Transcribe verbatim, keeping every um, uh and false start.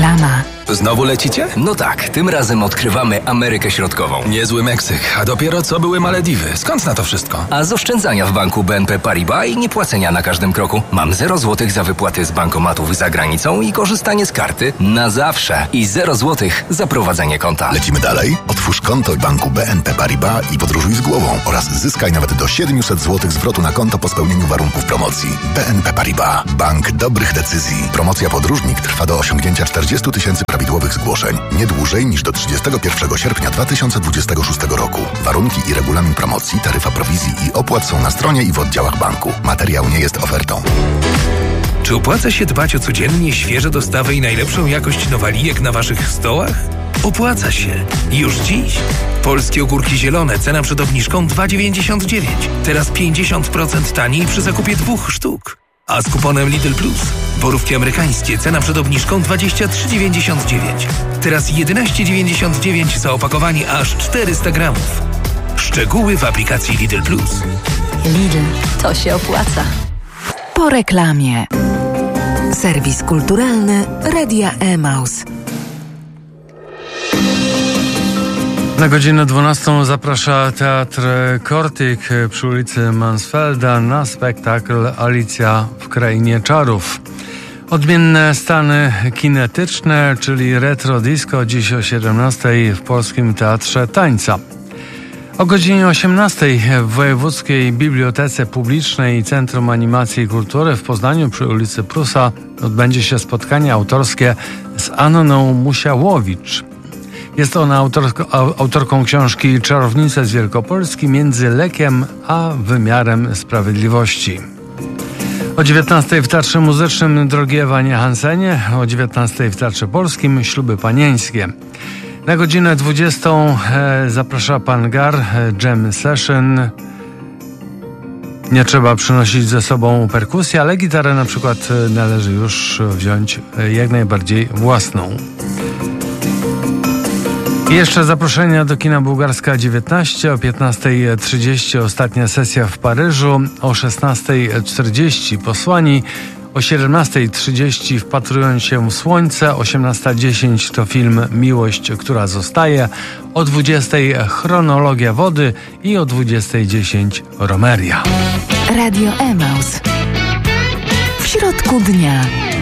Reklama. Znowu lecicie? No tak, tym razem odkrywamy Amerykę Środkową. Niezły Meksyk, a dopiero co były Malediwy. Skąd na to wszystko? A z oszczędzania w banku B N P Paribas i niepłacenia na każdym kroku. Mam zero złotych za wypłaty z bankomatów za granicą i korzystanie z karty na zawsze. I zero złotych za prowadzenie konta. Lecimy dalej? Otwórz konto w banku B N P Paribas i podróżuj z głową oraz zyskaj nawet do siedemset złotych zwrotu na konto po spełnieniu warunków promocji. B N P Paribas. Bank dobrych decyzji. Promocja podróżnik trwa do osiągnięcia czterdzieści tysięcy prawidłowych zgłoszeń. Nie dłużej niż do trzydziestego pierwszego sierpnia dwa tysiące dwudziestego szóstego roku. Warunki i regulamin promocji, taryfa prowizji i opłat są na stronie i w oddziałach banku. Materiał nie jest ofertą. Czy opłaca się dbać o codziennie świeże dostawy i najlepszą jakość nowalijek na waszych stołach? Opłaca się. Już dziś. Polskie ogórki zielone, cena przed obniżką dwa dziewięćdziesiąt dziewięć. Teraz pięćdziesiąt procent taniej przy zakupie dwóch sztuk. A z kuponem Lidl Plus borówki amerykańskie, cena przed obniżką dwadzieścia trzy dziewięćdziesiąt dziewięć. Teraz jedenaście dziewięćdziesiąt dziewięć za opakowanie aż czterysta gramów. Szczegóły w aplikacji Lidl Plus. Lidl, to się opłaca. Po reklamie. Serwis kulturalny Radia Emaus. Na godzinę dwunastą zaprasza Teatr Kortyk przy ulicy Mansfelda na spektakl Alicja w Krainie Czarów. Odmienne stany kinetyczne, czyli retro disco, dziś o siedemnastej w Polskim Teatrze Tańca. O godzinie osiemnastej w Wojewódzkiej Bibliotece Publicznej i Centrum Animacji i Kultury w Poznaniu przy ulicy Prusa odbędzie się spotkanie autorskie z Anną Musiałowicz. Jest ona autorko, autorką książki Czarownice z Wielkopolski między lekiem a wymiarem sprawiedliwości. O dziewiętnastej w Teatrze Muzycznym Drogi Ewanie Hansenie, o dziewiętnastej w Teatrze Polskim Śluby Panieńskie. Na godzinę dwudziestą e, zaprasza pan Gar, e, Jam Session. Nie trzeba przynosić ze sobą perkusji, ale gitarę na przykład e, należy już wziąć e, jak najbardziej własną. I jeszcze zaproszenia do kina Bułgarska dziewiętnaście, o piętnastej trzydzieści ostatnia sesja w Paryżu, o szesnastej czterdzieści Posłani, o siedemnastej trzydzieści Wpatrując się w słońce, osiemnasta dziesięć to film Miłość, która zostaje, o dwudziestej Chronologia wody i o dwudziestej dziesięć Romeria. Radio Emaus. W środku dnia.